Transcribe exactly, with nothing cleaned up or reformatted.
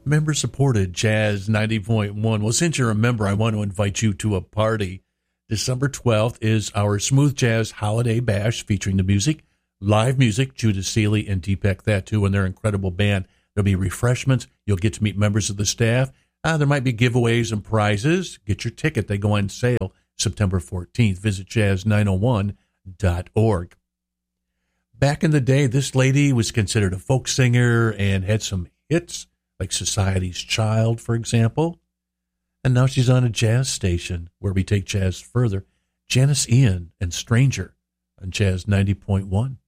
Member supported Jazz ninety point one. Well, since you're a member, I want to invite you to a party. December twelfth is our Smooth Jazz Holiday Bash featuring the music, live music, Judah Seeley and Deepak Thatu and their incredible band. There'll be refreshments. You'll get to meet members of the staff. Uh, there might be giveaways and prizes. Get your ticket. They go on sale September fourteenth. Visit jazz nine oh one dot org. Back in the day, this lady was considered a folk singer and had some hits, like Society's Child, for example. And now she's on a jazz station where we take jazz further. Janice Ian and Stranger on Jazz ninety point one.